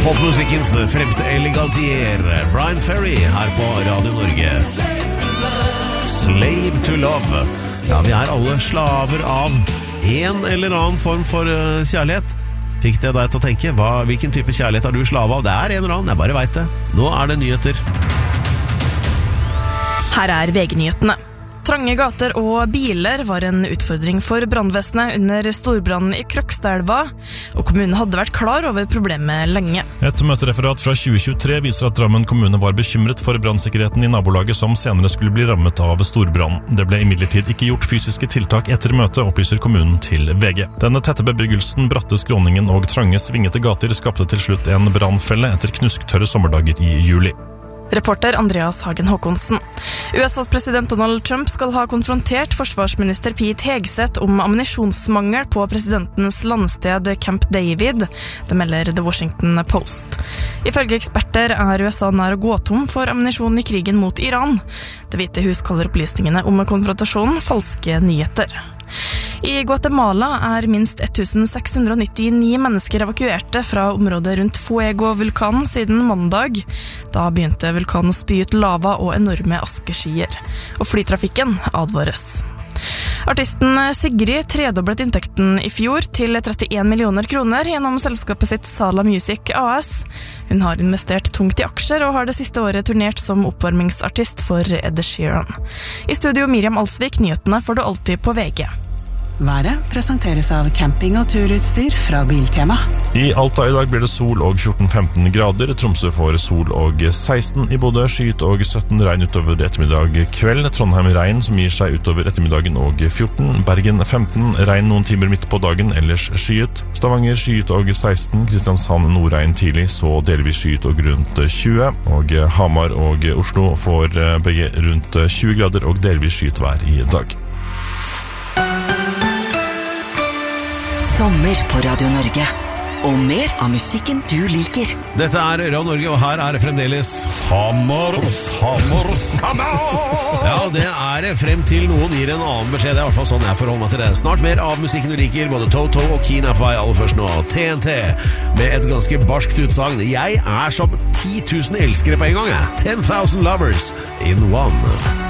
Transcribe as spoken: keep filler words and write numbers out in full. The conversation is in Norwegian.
Popmusikkens fremste elegantier, Brian Ferry, her på Radio Norge. Slave to love. Ja, vi er alle slaver av en eller annen form for uh, kjærlighet. Fikk det deg til å tenke, hva, hvilken type kjærlighet er du slave av? Det er en eller annen, jeg bare vet det. Nå er det nyheter. Her er V G-nyhetene. Trange gater og biler var en utfordring for brannvesenet under storbrannen i Krokstadelva, og kommunen hadde vært klar over problemet lenge. Et møtereferat fra tjue tjuetre viser at Drammen kommune var bekymret for brannsikkerheten i nabolaget som senere skulle bli rammet av storbrann. Det ble imidlertid ikke gjort fysiske tiltak etter møtet, opplyser kommunen til V G. Denne tette bebyggelsen, bratte skråningen og trange svingete gater skapte til slutt en brannfelle etter knusktørre sommerdager i juli. Reporter Andreas Hagen Håkonsen. U S A's president Donald Trump skal ha konfrontert forsvarsminister Pete Hegseth om ammunisjonsmangel på presidentens landsted Camp David. Det melder The Washington Post. Ifølge eksperter er U S A nær å gå tom for ammunisjon i krigen mot Iran. Det hvite hus kaller opplysningene om konfrontasjonen falske nyheter. I Guatemala er minst seks hundre nittini mennesker evakuerte fra området rundt Fuego-vulkanen siden mandag. Da begynte vulkanen å spy ut lava og enorme askeskyer, og flytrafikken advares. Artisten Sigrid tredoblet inntekten i fjor til trettien millioner kroner gjennom selskapet sitt Sala Music A S. Hun har investert tungt i aksjer og har det siste året turnert som oppvarmingsartist for Ed Sheeran. I studio Miriam Alsvik, nyhetene får du alltid på V G. Været presenteres av camping- og turutstyr fra Biltema. I Alta i dag blir det sol og fjorten til femten grader. Tromsø får sol og seksten. I Bodø skyet og sytten, regn utover ettermiddag kveld. Trondheim regn som gir seg utover ettermiddagen og fjorten. Bergen femten, regn noen timer midt på dagen, ellers skyet. Stavanger skyet og seksten. Kristiansand nordregn tidlig, så delvis skyet og rundt tjue. Og Hamar og Oslo får begge rundt tjue grader og delvis skyet vær i dag. Sommer på Radio Norge. Og mer av musikken du liker. Dette er Radio Norge, og her er det fremdeles Hammer, Hammer, Hammer! Ja, det er det frem til noen gir en annen beskjed. Det er i hvert fall sånn jeg forholder meg til det. Snart mer av musikken du liker, både Toto og Kina Fai. Aller først nå T N T, med et ganske barskt utsagn. Jeg er som ti tusen elskere på en gang, jeg. ten thousand lovers in one.